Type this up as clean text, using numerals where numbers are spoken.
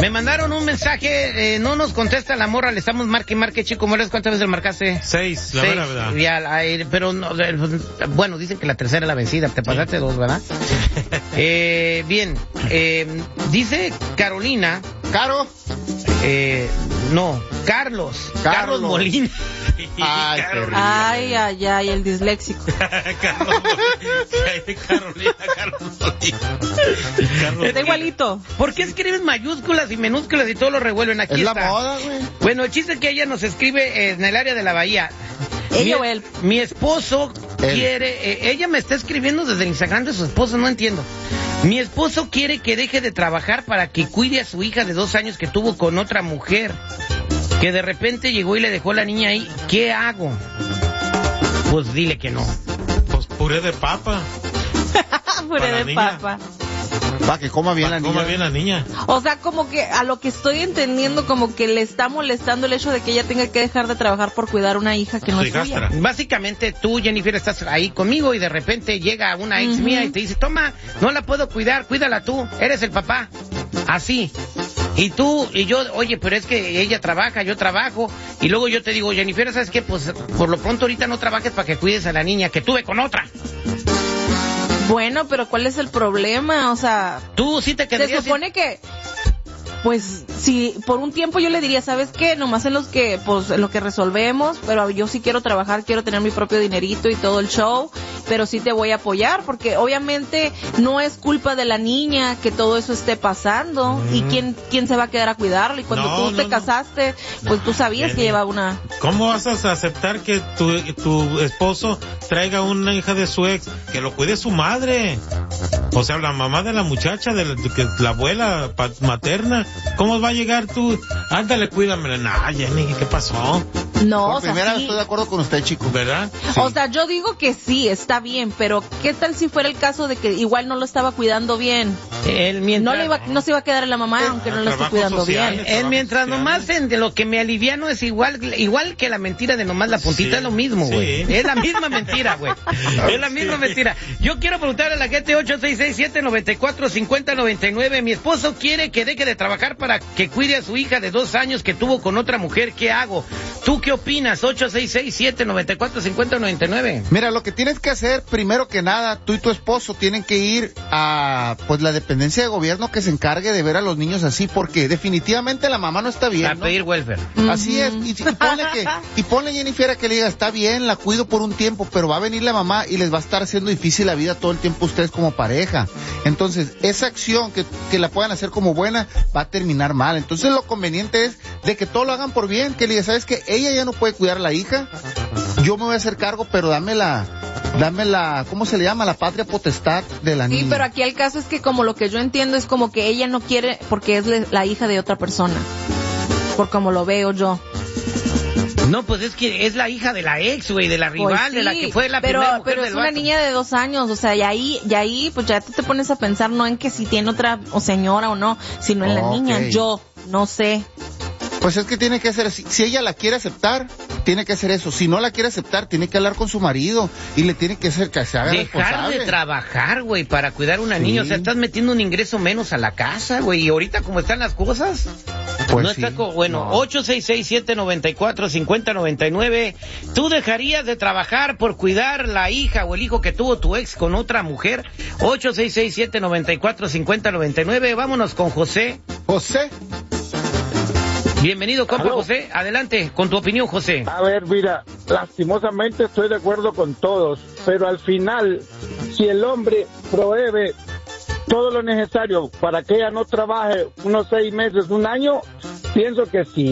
Me mandaron un mensaje, no nos contesta la morra, le estamos marque, chico Morales, ¿cuántas veces le marcaste? 6, la verdad. Pero no, bueno, dicen que la tercera es la vencida, te pasaste 2, ¿verdad? Bien, dice Carolina. ¿Caro? No, Carlos Molina. Ay, el disléxico. Carlos Molina. Está igualito. ¿Por qué escribes mayúsculas y minúsculas y todo lo revuelven? Aquí es está. La moda, güey. Bueno, el chiste es que ella nos escribe en el área de la Bahía. Ella o él. Mi esposo quiere... ella me está escribiendo desde el Instagram de su esposo, no entiendo. Mi esposo quiere que deje de trabajar para que cuide a su hija de 2 años que tuvo con otra mujer, que de repente llegó y le dejó la niña ahí. ¿Qué hago? Pues dile que no. Pues puré de papa. Puré de papa. Para que coma bien la niña. O sea, como que a lo que estoy entendiendo, como que le está molestando el hecho de que ella tenga que dejar de trabajar por cuidar a una hija que no es suya. Básicamente tú, Jennifer, estás ahí conmigo y de repente llega una ex mía y te dice, toma, no la puedo cuidar, cuídala tú, eres el papá. Así. Y tú y yo, oye, pero es que ella trabaja, yo trabajo, y luego yo te digo, Jennifer, ¿sabes qué? Pues por lo pronto ahorita no trabajes para que cuides a la niña que tuve con otra. Bueno, pero ¿cuál es el problema? O sea, tú sí te quedarías. Se supone que, pues, si por un tiempo yo le diría, ¿sabes qué? Nomás en lo que resolvemos, pero yo sí quiero trabajar, quiero tener mi propio dinerito y todo el show, pero sí te voy a apoyar, porque obviamente no es culpa de la niña que todo eso esté pasando, y quién se va a quedar a cuidarlo, y cuando tú te casaste, pues tú sabías que llevaba una... ¿Cómo vas a aceptar que tu esposo traiga una hija de su ex, que lo cuide su madre? O sea, la mamá de la muchacha, la abuela materna. ¿Cómo va a llegar tú? Ándale, cuídamela. Nah, Jenny, ¿qué pasó? No, por o sea, primera sí. Estoy de acuerdo con usted, chico. ¿Verdad? Sí. O sea, yo digo que sí, está bien, pero ¿qué tal si fuera el caso de que igual no lo estaba cuidando bien? No se iba a quedar en la mamá, aunque no lo esté cuidando bien. Mientras nomás de lo que me aliviano es igual que la mentira de nomás la puntita, es lo mismo, güey. Es la misma mentira, güey. Es la misma mentira. Yo quiero preguntarle a la gente 866-794-5099. Mi esposo quiere que deje de trabajar para que cuide a su hija de 2 años que tuvo con otra mujer. ¿Qué hago? ¿Tú qué opinas? 866-794-5099. Mira, lo que tienes que hacer, primero que nada, tú y tu esposo tienen que ir a, pues, la dependencia de gobierno que se encargue de ver a los niños así, porque definitivamente la mamá no está bien, a ¿no? pedir welfare. Así es, y ponle Jennifer a que le diga, está bien, la cuido por un tiempo, pero va a venir la mamá y les va a estar haciendo difícil la vida todo el tiempo a ustedes como pareja. Entonces, esa acción que la puedan hacer como buena, va a terminar mal. Entonces, lo conveniente es de que todo lo hagan por bien, que le diga, ¿sabes qué? Ella ya no puede cuidar a la hija, yo me voy a hacer cargo, pero dame la, ¿cómo se le llama? La patria potestad de la niña. Sí, pero aquí el caso es que como lo que yo entiendo es como que ella no quiere porque es la hija de otra persona, por como lo veo yo. No, pues es que es la hija de la ex, güey, de la rival, pues sí, de la que fue la primera mujer pero del es una vato. niña de 2 años, o sea, y ahí, pues ya te pones a pensar no en que si tiene otra o señora o no, sino en la niña. Yo no sé. Pues es que tiene que hacer así. Si ella la quiere aceptar, tiene que hacer eso. Si no la quiere aceptar, tiene que hablar con su marido y le tiene que hacer que se haga responsable. Dejar de trabajar, güey, para cuidar a una niña. O sea, estás metiendo un ingreso menos a la casa, güey. Y ahorita como están las cosas, pues no sí, está bueno, no. 866-794-5099. ¿Tú dejarías de trabajar por cuidar la hija o el hijo que tuvo tu ex con otra mujer? 866-794-5099. Vámonos con José. José. Bienvenido, compa. ¿Aló? José, adelante, con tu opinión, José. A ver, mira, lastimosamente estoy de acuerdo con todos, pero al final, si el hombre provee todo lo necesario para que ella no trabaje unos 6 meses, 1 año, pienso que sí.